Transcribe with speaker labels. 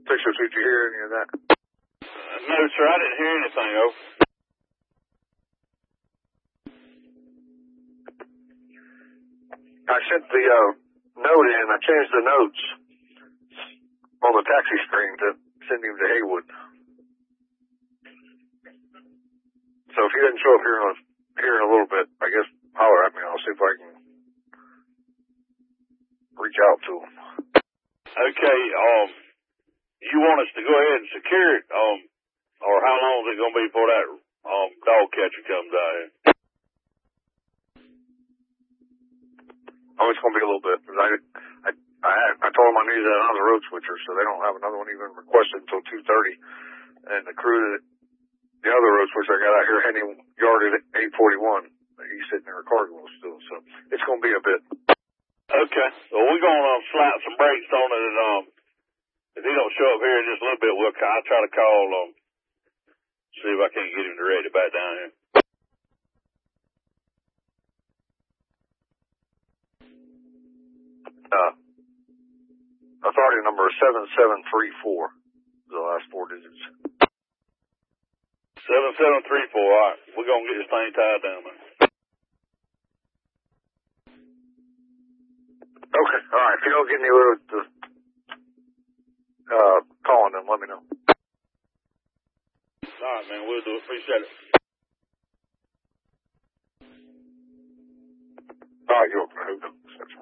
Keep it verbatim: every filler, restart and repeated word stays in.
Speaker 1: six oh two, did you hear any of that?
Speaker 2: Uh, no, sir, I didn't hear anything, over.
Speaker 1: I sent the uh, note in. I changed the notes on the taxi screen to send him to Haywood. So if he doesn't show up here in a, here in a little bit, I guess holler at me. I'll see if I can reach out to him.
Speaker 2: Okay, um, you want us to go ahead and secure it, um, or how long is it going to be before that um dog catcher comes out here?
Speaker 1: Oh, it's going to be a little bit. I, I, I, I told him I needed another road switcher, so they don't have another one even requested until two thirty. And the crew that, the other road switcher I got out here had him yarded at eight forty-one. He's sitting there at Cargill still, so it's going to be a bit.
Speaker 2: Okay. Well, we're going to um, slap some brakes on it, and um, if he don't show up here in just a little bit, we'll I'll try to call, um, see if I can't get him to ready back down here.
Speaker 1: Uh, authority number seven seven three four, the last four digits.
Speaker 2: seven seven three four, all right. We're going to get this thing tied down, man.
Speaker 1: Okay, all right. If you don't get anywhere with the uh, calling, then let me know.
Speaker 2: All right, man, we'll do it. Appreciate it.